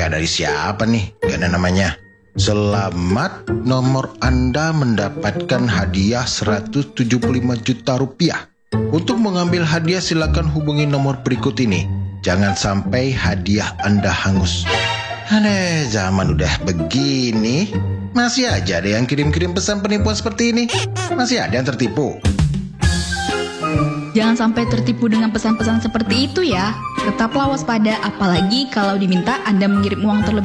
hadiah dari siapa nih? Gak ada namanya. Selamat, nomor Anda mendapatkan hadiah 175 juta rupiah. Untuk mengambil hadiah silakan hubungi nomor berikut ini. Jangan sampai hadiah Anda hangus. Aneh, zaman udah begini, masih aja ada yang kirim-kirim pesan penipuan seperti ini. Masih ada yang tertipu. Jangan sampai tertipu dengan pesan-pesan seperti itu ya. Tetaplah waspada, apalagi kalau diminta Anda mengirim uang terlebih